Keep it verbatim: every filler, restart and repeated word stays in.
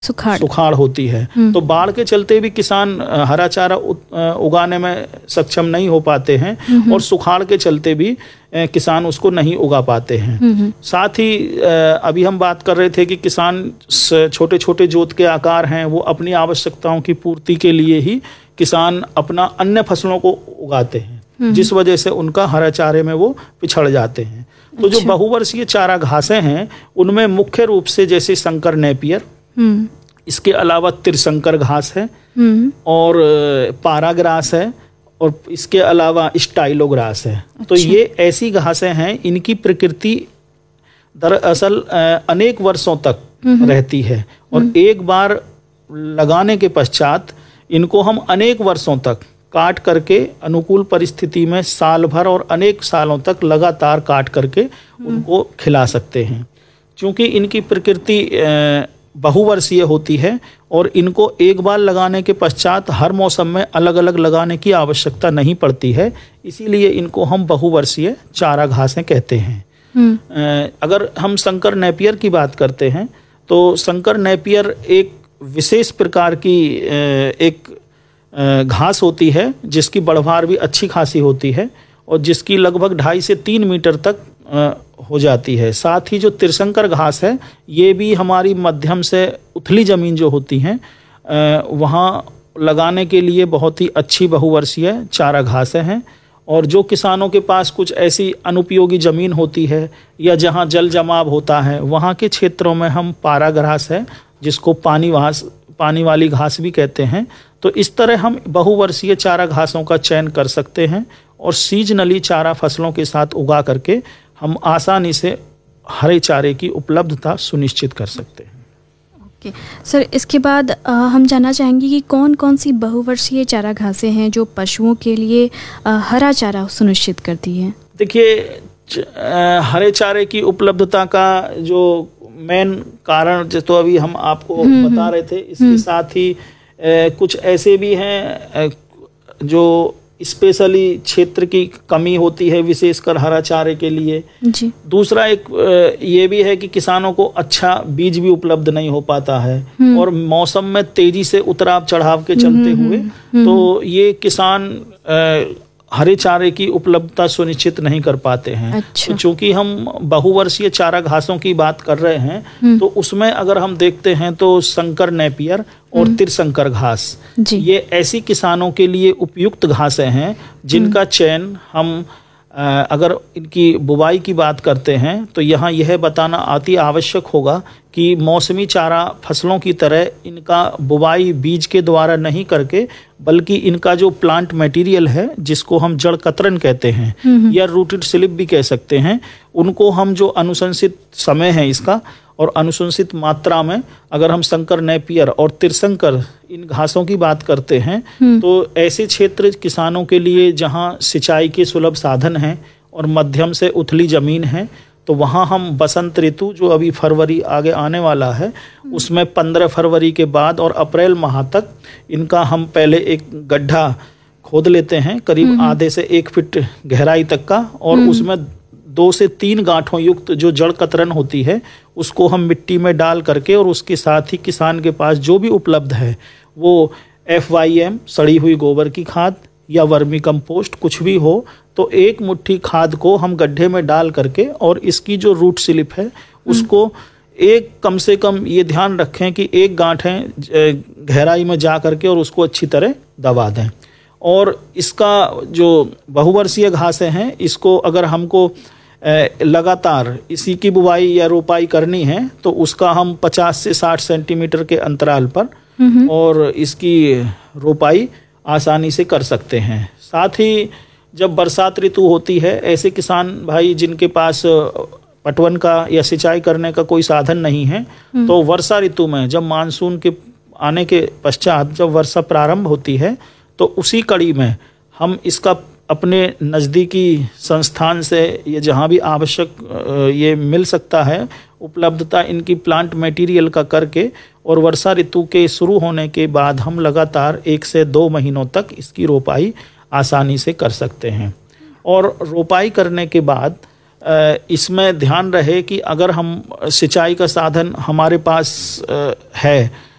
सुखाड़ सुखाड़ होती है। तो बाढ़ के चलते भी किसान हरा चारा उगाने में सक्षम नहीं हो पाते हैं और सुखाड़ के चलते भी किसान उसको नहीं उगा पाते हैं। साथ ही अभी हम बात कर रहे थे कि किसान छोटे छोटे जोत के आकार हैं, वो अपनी आवश्यकताओं की पूर्ति के लिए ही किसान अपना अन्य फसलों को उगाते हैं, जिस वजह से उनका हरा चारे में वो पिछड़ जाते हैं। तो जो बहुवर्षीय चारा घासें हैं उनमें मुख्य रूप से जैसे संकर नेपियर, इसके अलावा त्रिशंकर घास है और पाराग्रास है और इसके अलावा स्टाइलोग्रास है। अच्छा। तो ये ऐसी घासें हैं, इनकी प्रकृति दरअसल अनेक वर्षों तक रहती है और एक बार लगाने के पश्चात इनको हम अनेक वर्षों तक काट करके अनुकूल परिस्थिति में साल भर और अनेक सालों तक लगातार काट करके उनको खिला सकते हैं। क्योंकि इनकी प्रकृति बहुवर्षीय होती है और इनको एक बार लगाने के पश्चात हर मौसम में अलग अलग लगाने की आवश्यकता नहीं पड़ती है, इसीलिए इनको हम बहुवर्षीय चारा घासें कहते हैं। अगर हम संकर नेपियर की बात करते हैं तो संकर नेपियर एक विशेष प्रकार की एक घास होती है जिसकी बढ़वार भी अच्छी खासी होती है और जिसकी लगभग ढाई से तीन मीटर तक हो जाती है। साथ ही जो त्रिशंकर घास है ये भी हमारी मध्यम से उथली ज़मीन जो होती हैं वहाँ लगाने के लिए बहुत ही अच्छी बहुवर्षीय चारा घासें हैं। और जो किसानों के पास कुछ ऐसी अनुपयोगी ज़मीन होती है या जहाँ जल जमाव होता है वहाँ के क्षेत्रों में हम पाराग्रास है जिसको पानी घास पानी वाली घास भी कहते हैं, तो इस तरह हम बहुवर्षीय चारा घासों का चयन कर सकते हैं और सीजनली चारा फसलों के साथ उगा करके हम आसानी से हरे चारे की उपलब्धता सुनिश्चित कर सकते हैं। ओके सर, इसके बाद आ, हम जानना चाहेंगे कि कौन कौन सी बहुवर्षीय चारा घासें हैं जो पशुओं के लिए आ, हरा चारा सुनिश्चित करती हैं? देखिए, हरे चारे की उपलब्धता का जो मेन कारण जो तो अभी हम आपको बता रहे थे, इसके साथ ही ए, कुछ ऐसे भी हैं जो स्पेशली क्षेत्र की कमी होती है विशेषकर हरा चारे के लिए जी। दूसरा एक ये भी है कि किसानों को अच्छा बीज भी उपलब्ध नहीं हो पाता है और मौसम में तेजी से उतराव चढ़ाव के चलते हुए तो ये किसान हरे चारे की उपलब्धता सुनिश्चित नहीं कर पाते हैं। अच्छा। तो चूंकि हम बहुवर्षीय चारा घासों की बात कर रहे हैं तो उसमें अगर हम देखते हैं तो संकर नेपियर और त्रिशंकर घास ये ऐसी किसानों के लिए उपयुक्त घासें हैं जिनका चयन हम अगर इनकी बुवाई की बात करते हैं तो यहाँ यह बताना अति आवश्यक होगा कि मौसमी चारा फसलों की तरह इनका बुवाई बीज के द्वारा नहीं करके बल्कि इनका जो प्लांट मटेरियल है जिसको हम जड़ कतरन कहते हैं या रूटेड स्लिप भी कह सकते हैं, उनको हम जो अनुशंसित समय है इसका और अनुशंसित मात्रा में अगर हम संकर नेपियर और त्रिशंकर इन घासों की बात करते हैं तो ऐसे क्षेत्र किसानों के लिए जहां सिंचाई के सुलभ साधन हैं और मध्यम से उथली जमीन है तो वहां हम बसंत ऋतु जो अभी फरवरी आगे आने वाला है उसमें पंद्रह फरवरी के बाद और अप्रैल माह तक इनका हम पहले एक गड्ढा खोद लेते हैं करीब आधे से एक फीट गहराई तक का और उसमें दो से तीन गांठों युक्त जो जड़ कतरन होती है उसको हम मिट्टी में डाल करके और उसके साथ ही किसान के पास जो भी उपलब्ध है वो एफ वाई एम सड़ी हुई गोबर की खाद या वर्मी कंपोस्ट कुछ भी हो तो एक मुट्ठी खाद को हम गड्ढे में डाल करके और इसकी जो रूट स्लिप है उसको एक कम से कम ये ध्यान रखें कि एक गांठें गहराई में जा करके और उसको अच्छी तरह दबा दें। और इसका जो बहुवर्षीय घासें हैं इसको अगर हमको लगातार इसी की बुवाई या रोपाई करनी है तो उसका हम पचास से साठ सेंटीमीटर के अंतराल पर और इसकी रोपाई आसानी से कर सकते हैं। साथ ही जब बरसात ऋतु होती है ऐसे किसान भाई जिनके पास पटवन का या सिंचाई करने का कोई साधन नहीं है तो वर्षा ऋतु में जब मानसून के आने के पश्चात जब वर्षा प्रारंभ होती है तो उसी कड़ी में हम इसका अपने नज़दीकी संस्थान से ये जहाँ भी आवश्यक ये मिल सकता है उपलब्धता इनकी प्लांट मटेरियल का करके और वर्षा ऋतु के शुरू होने के बाद हम लगातार एक से दो महीनों तक इसकी रोपाई आसानी से कर सकते हैं। और रोपाई करने के बाद इसमें ध्यान रहे कि अगर हम सिंचाई का साधन हमारे पास है